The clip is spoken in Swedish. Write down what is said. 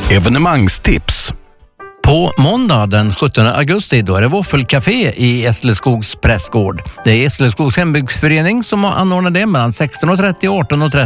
Evenemangstips. På måndag den 17 augusti då är det våffelcafé i Esleskogs prästgård. Det är Esleskogs hembygdsförening som anordnar det mellan 16.30 och 18.30.